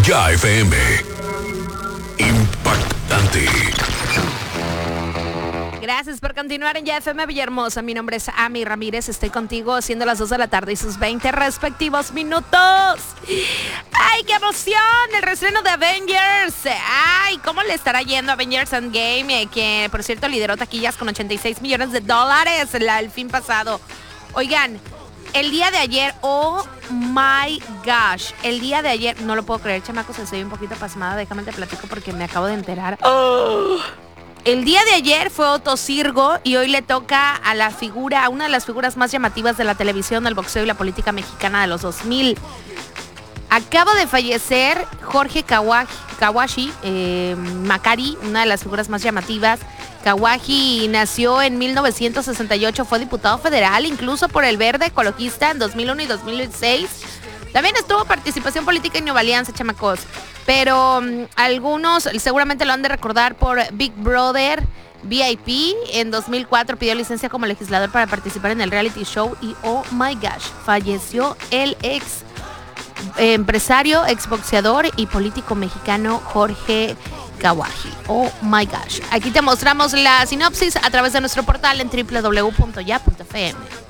Ya FM. Impactante. Gracias por continuar en Ya FM Villahermosa. Mi nombre es Ami Ramírez. Estoy contigo siendo las 2 de la tarde y sus 20 respectivos minutos. ¡Ay, qué emoción! El reestreno de Avengers. ¡Ay! ¿Cómo le estará yendo a Avengers Endgame? Que, por cierto, lideró taquillas con $86 millones el fin pasado. Oigan, el día de ayer, oh my gosh, el día de ayer, no lo puedo creer, chamacos, estoy un poquito pasmada. Déjame te platico porque me acabo de enterar. El día de ayer fue Otto Sirgo y hoy le toca a una de las figuras más llamativas de la televisión, el boxeo y la política mexicana de los 2000. Acaba de fallecer Jorge Kawashi Macari, una de las figuras más llamativas. Kawashi nació en 1968, fue diputado federal, incluso por el Verde Ecologista en 2001 y 2006. También estuvo participación política en Nueva Alianza, chamacos. Pero algunos seguramente lo han de recordar por Big Brother VIP. En 2004 pidió licencia como legislador para participar en el reality show y oh my gosh, falleció el ex empresario, exboxeador y político mexicano Jorge Kawashi. Oh my gosh. Aquí te mostramos la sinopsis a través de nuestro portal en www.ya.fm.